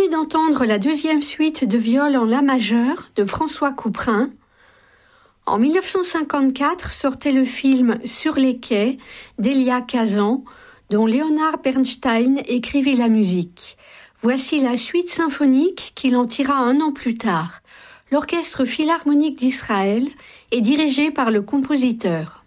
venez d'entendre la deuxième suite de viol en la majeur de François Couperin. En 1954 sortait le film Sur les quais d'Elia Kazan, dont Leonard Bernstein écrivait la musique. Voici la suite symphonique qu'il en tira un an plus tard. L'Orchestre philharmonique d'Israël est dirigé par le compositeur.